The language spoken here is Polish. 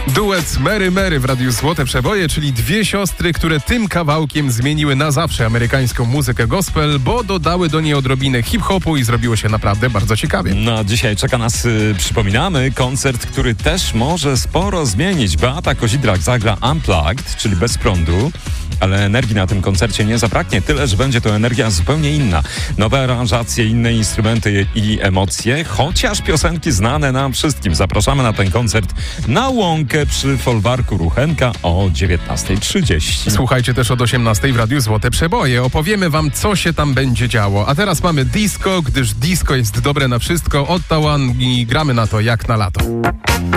Duet Mary Mary w Radiu Złote Przeboje, czyli dwie siostry, które tym kawałkiem zmieniły na zawsze amerykańską muzykę gospel, bo dodały do niej odrobinę hip-hopu i zrobiło się naprawdę bardzo ciekawie. No, dzisiaj czeka nas, przypominamy, koncert, który też może sporo zmienić. Beata Kozidrak zagra Unplugged, czyli bez prądu, ale energii na tym koncercie nie zabraknie, tyle, że będzie to energia zupełnie inna. Nowe aranżacje, inne instrumenty i emocje, chociaż piosenki znane nam wszystkim. Zapraszamy na ten koncert na Łąkę przy folwarku Ruchenka o 19:30. Słuchajcie też od 18:00 w Radiu Złote Przeboje. Opowiemy wam, co się tam będzie działo. A teraz mamy disco, gdyż disco jest dobre na wszystko. Ottawa i gramy na to jak na lato.